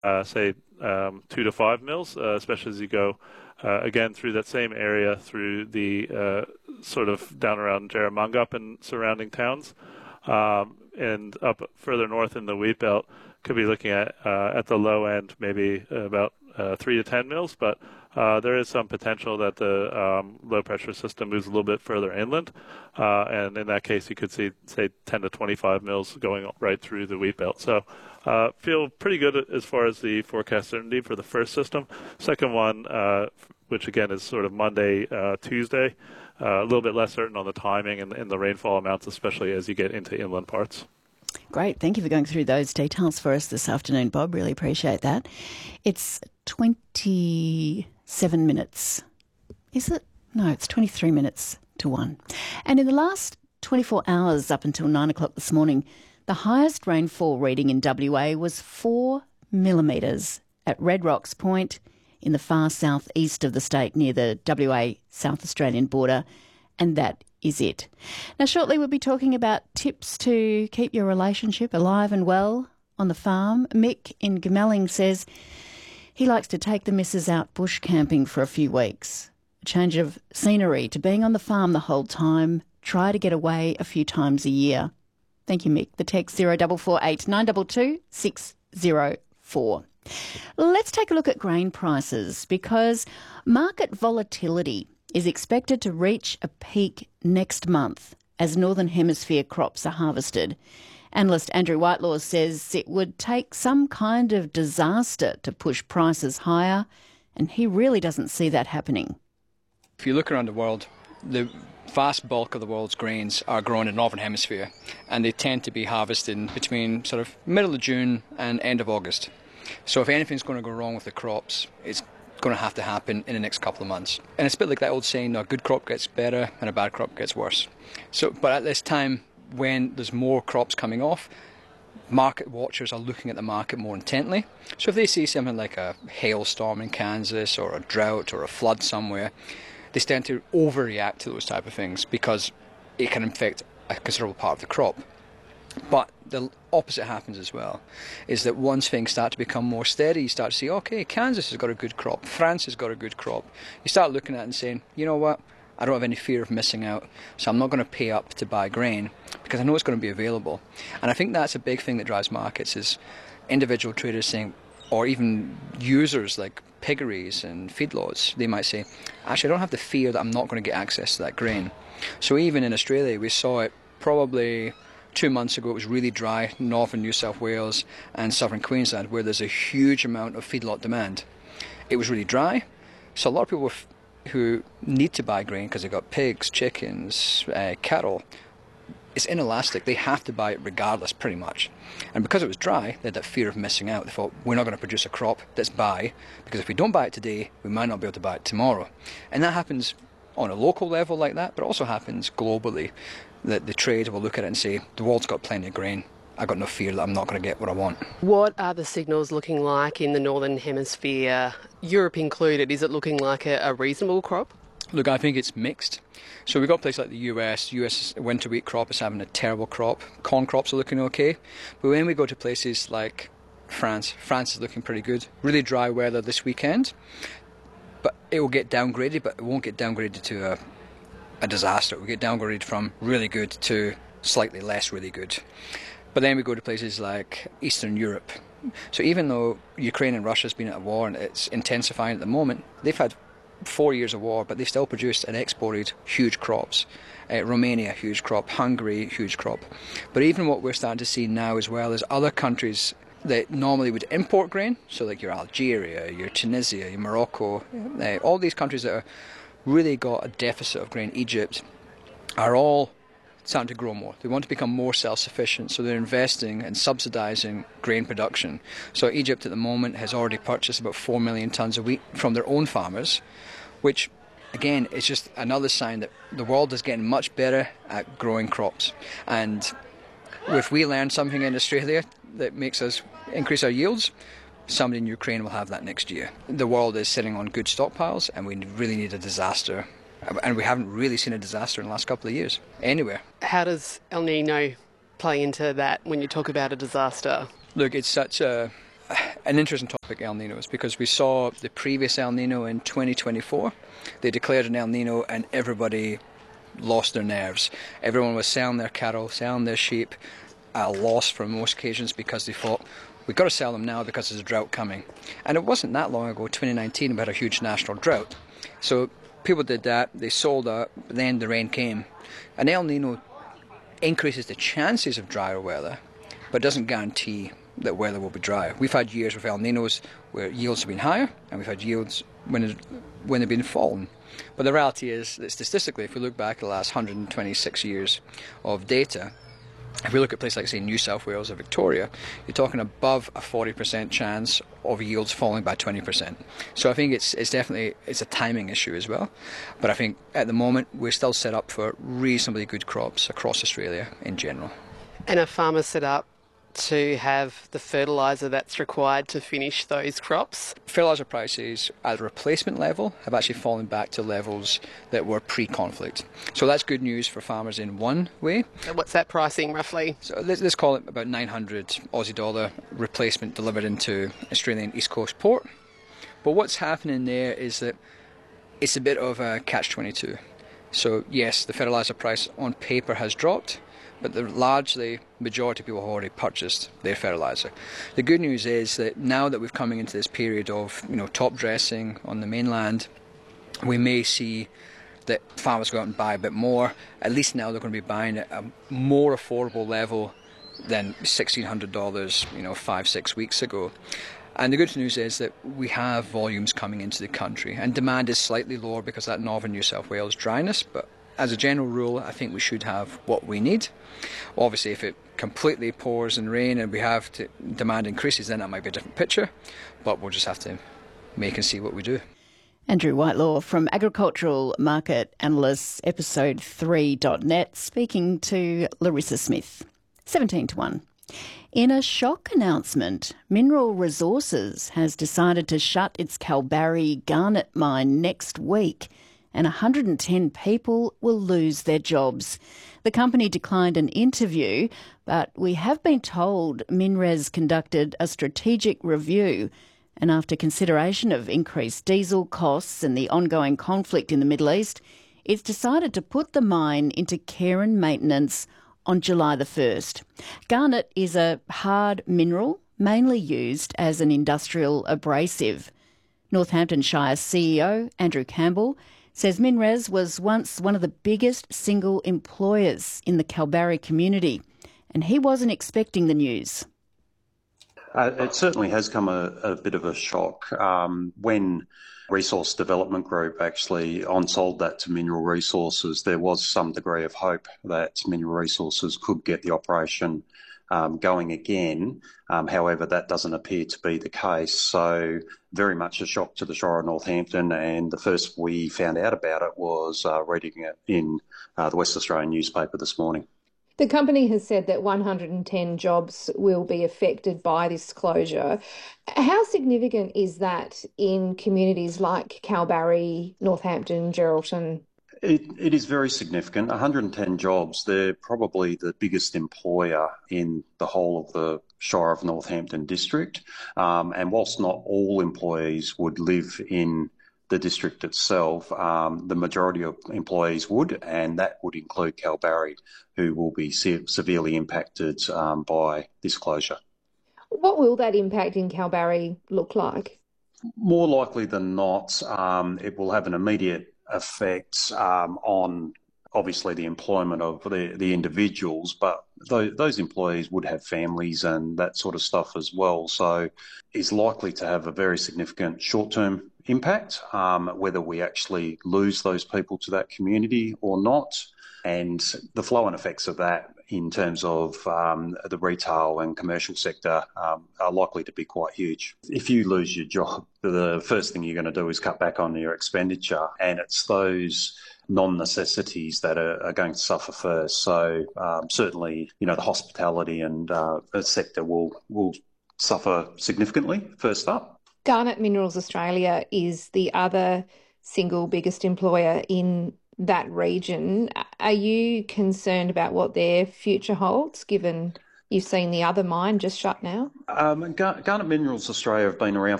say 2 to 5 mils, especially as you go again through that same area through the sort of down around Jaramangup and surrounding towns, and up further north in the wheat belt could be looking at the low end maybe about 3 to 10 mils, but there is some potential that the low pressure system moves a little bit further inland, and in that case you could see say 10 to 25 mils going right through the wheat belt. So feel pretty good as far as the forecast certainty for the first system. Second one, which again is sort of Monday, Tuesday, a little bit less certain on the timing and the rainfall amounts, especially as you get into inland parts. Great. Thank you for going through those details for us this afternoon, Bob. Really appreciate that. It's 27 minutes. Is it? No, it's 23 minutes to 1. And in the last 24 hours up until 9 o'clock this morning, the highest rainfall reading in WA was 4 millimetres at Red Rocks Point in the far southeast of the state near the WA South Australian border, and that is it. Now, shortly we'll be talking about tips to keep your relationship alive and well on the farm. Mick in Gemelling says he likes to take the missus out bush camping for a few weeks. A change of scenery to being on the farm the whole time. Try to get away a few times a year. Thank you, Mick. The text 0448 922 604. Let's take a look at grain prices, because market volatility is expected to reach a peak next month as Northern Hemisphere crops are harvested. Analyst Andrew Whitelaw says it would take some kind of disaster to push prices higher, and he really doesn't see that happening. If you look around the world, the vast bulk of the world's grains are grown in the Northern Hemisphere, and they tend to be harvested between sort of middle of June and end of August. So if anything's going to go wrong with the crops, it's going to have to happen in the next couple of months. And it's a bit like that old saying, a good crop gets better and a bad crop gets worse. But at this time, when there's more crops coming off, market watchers are looking at the market more intently. So if they see something like a hailstorm in Kansas or a drought or a flood somewhere, they tend to overreact to those type of things because it can affect a considerable part of the crop. But the opposite happens as well, is that once things start to become more steady, you start to see, okay, Kansas has got a good crop, France has got a good crop. You start looking at it and saying, you know what, I don't have any fear of missing out, so I'm not going to pay up to buy grain because I know it's going to be available. And I think that's a big thing that drives markets, is individual traders saying, or even users like piggeries and feedlots, they might say, actually, I don't have the fear that I'm not going to get access to that grain. So even in Australia, we saw it probably 2 months ago. It was really dry, northern New South Wales and southern Queensland, where there's a huge amount of feedlot demand. It was really dry, so a lot of people who need to buy grain because they've got pigs, chickens, cattle, it's inelastic. They have to buy it regardless, pretty much. And because it was dry, they had that fear of missing out. They thought, we're not going to produce a crop, let's buy, because if we don't buy it today, we might not be able to buy it tomorrow. And that happens on a local level like that, but it also happens globally, that the trade will look at it and say, the world's got plenty of grain, I've got no fear that I'm not going to get what I want. What are the signals looking like in the Northern Hemisphere, Europe included? Is it looking like a reasonable crop? Look, I think it's mixed. So we've got places like the US. US winter wheat crop is having a terrible crop. Corn crops are looking okay. But when we go to places like France is looking pretty good. Really dry weather this weekend. But it will get downgraded, but it won't get downgraded to a disaster. It will get downgraded from really good to slightly less really good. But then we go to places like Eastern Europe. So even though Ukraine and Russia's been at a war and it's intensifying at the moment, they've had 4 years of war, but they've still produced and exported huge crops. Romania, huge crop. Hungary, huge crop. But even what we're starting to see now as well is other countries that normally would import grain, so like your Algeria, your Tunisia, your Morocco, all these countries that are really got a deficit of grain, Egypt, are all starting to grow more. They want to become more self-sufficient, so they're investing and subsidising grain production. So Egypt at the moment has already purchased about 4 million tonnes of wheat from their own farmers, which again is just another sign that the world is getting much better at growing crops. And if we learn something in Australia that makes us increase our yields, somebody in Ukraine will have that next year. The world is sitting on good stockpiles, and we really need a disaster. And we haven't really seen a disaster in the last couple of years, anywhere. How does El Nino play into that when you talk about a disaster? Look, it's such a an interesting topic, El Ninos, because we saw the previous El Nino in 2024. They declared an El Nino and everybody lost their nerves. Everyone was selling their cattle, selling their sheep at a loss for most occasions because they thought, we've got to sell them now because there's a drought coming. And it wasn't that long ago, 2019, we had a huge national drought. So people did that, they sold out, but then the rain came. An El Nino increases the chances of drier weather, but doesn't guarantee that weather will be dry. We've had years with El Ninos where yields have been higher, and we've had yields when they've been falling. But the reality is that statistically, if we look back at the last 126 years of data, if we look at places like, say, New South Wales or Victoria, you're talking above a 40% chance of yields falling by 20%. So I think it's definitely a timing issue as well. But I think at the moment we're still set up for reasonably good crops across Australia in general. And are farmers set up to have the fertiliser that's required to finish those crops? Fertiliser prices at a replacement level have actually fallen back to levels that were pre-conflict. So that's good news for farmers in one way. And what's that pricing roughly? So let's call it about 900 Aussie dollar replacement delivered into Australian East Coast port. But what's happening there is that it's a bit of a catch-22. So yes, the fertiliser price on paper has dropped, but the majority of people have already purchased their fertiliser. The good news is that now that we're coming into this period of top dressing on the mainland, we may see that farmers go out and buy a bit more. At least now they're going to be buying at a more affordable level than $1,600, 5-6 weeks ago. And the good news is that we have volumes coming into the country, and demand is slightly lower because of that northern New South Wales dryness, but as a general rule, I think we should have what we need. Obviously, if it completely pours and rain and we have demand increases, then that might be a different picture. But we'll just have to make and see what we do. Andrew Whitelaw from Agricultural Market Analysts, episode3.net, speaking to Larissa Smith. 17-1. In a shock announcement, Mineral Resources has decided to shut its Kalbarri garnet mine next week, and 110 people will lose their jobs. The company declined an interview, but we have been told MinRes conducted a strategic review, and after consideration of increased diesel costs and the ongoing conflict in the Middle East, it's decided to put the mine into care and maintenance on July the 1st. Garnet is a hard mineral, mainly used as an industrial abrasive. Northamptonshire CEO Andrew Campbell says MinRes was once one of the biggest single employers in the Kalbarri community, and he wasn't expecting the news. It certainly has come a bit of a shock. When Resource Development Group actually on-sold that to Mineral Resources, there was some degree of hope that Mineral Resources could get the operation going again. However, that doesn't appear to be the case. So very much a shock to the Shire of Northampton. And the first we found out about it was reading it in the West Australian newspaper this morning. The company has said that 110 jobs will be affected by this closure. How significant is that in communities like Kalbarri, Northampton, Geraldton? It is very significant. 110 jobs. They're probably the biggest employer in the whole of the Shire of Northampton district. And whilst not all employees would live in the district itself, the majority of employees would, and that would include Kalbarri, who will be severely impacted by this closure. What will that impact in Kalbarri look like? More likely than not, it will have an immediate effect on obviously the employment of the individuals, but those employees would have families and that sort of stuff as well. So it's likely to have a very significant short-term impact, whether we actually lose those people to that community or not. And the flow-on effects of that in terms of the retail and commercial sector are likely to be quite huge. If you lose your job, the first thing you're going to do is cut back on your expenditure, and it's those non-necessities that are going to suffer first. So certainly, the hospitality and the sector will suffer significantly first up. Garnet Minerals Australia is the other single biggest employer in that region. Are you concerned about what their future holds, given you've seen the other mine just shut now? Garnet Minerals Australia have been around